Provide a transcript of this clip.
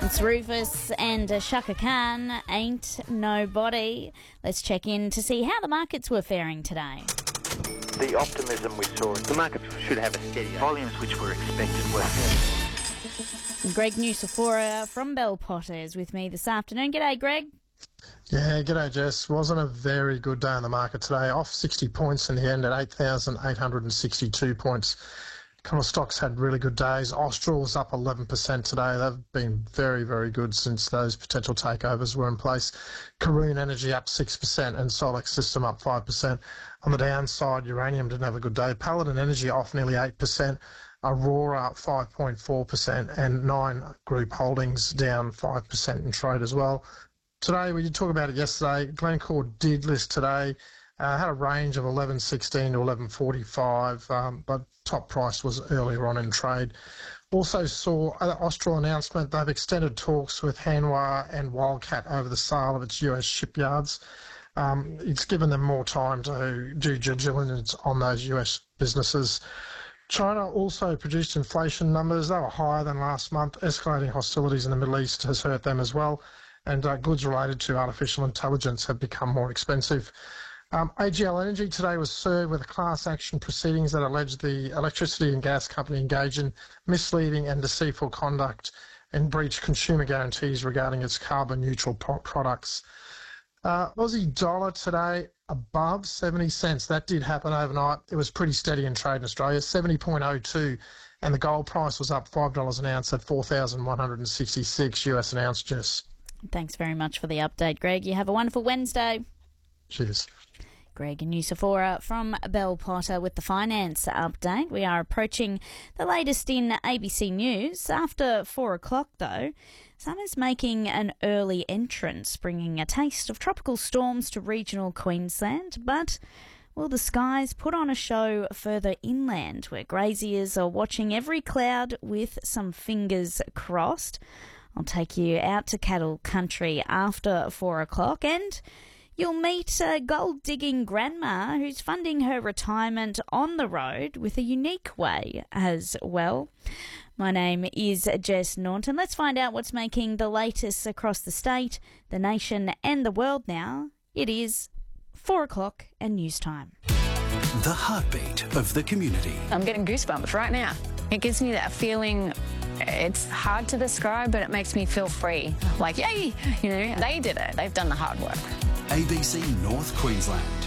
It's Rufus and Shaka Khan, Ain't Nobody. Let's check in to see how the markets were faring today. The optimism we saw, the market should have a steady volumes which were expected were. Greg Nusafora from Bell Potter is with me this afternoon. G'day, Greg. Yeah, g'day, Jess. Wasn't a very good day in the market today. Off 60 points in the end at 8,862 points. A couple of stocks had really good days. Austral was up 11% today. They've been very, very good since those potential takeovers were in place. Karoon Energy up 6% and Solex System up 5%. On the downside, uranium didn't have a good day. Paladin Energy off nearly 8%. Aurora up 5.4% and Nine Group Holdings down 5% in trade as well. Today, we did talk about it yesterday. Glencore did list today. Had a range of 11.16 to 11.45, but top price was earlier on in trade. Also saw an Austral announcement. They've extended talks with Hanwha and Wildcat over the sale of its US shipyards. It's given them more time to do due diligence on those US businesses. China also produced inflation numbers. They were higher than last month. Escalating hostilities in the Middle East has hurt them as well. And goods related to artificial intelligence have become more expensive. AGL Energy today was served with a class action proceedings that alleged the electricity and gas company engaged in misleading and deceitful conduct and breached consumer guarantees regarding its carbon neutral products. Aussie dollar today above 70 cents. That did happen overnight. It was pretty steady in trade in Australia, 70.02, and the gold price was up $5 an ounce at 4,166 US an ounce, Jess. Thanks very much for the update, Greg. You have a wonderful Wednesday. Cheers. Greg Nusafora from Bell Potter with the finance update. We are approaching the latest in ABC News. After 4 o'clock, though, sun is making an early entrance, bringing a taste of tropical storms to regional Queensland. But will the skies put on a show further inland, where graziers are watching every cloud with some fingers crossed? I'll take you out to cattle country after 4 o'clock, and you'll meet a gold-digging grandma who's funding her retirement on the road with a unique way as well. My name is Jess Norton. Let's find out what's making the latest across the state, the nation and the world now. It is 4 o'clock and news time. The heartbeat of the community. I'm getting goosebumps right now. It gives me that feeling. It's hard to describe, but it makes me feel free. Like, yay, they did it. They've done the hard work. ABC North Queensland.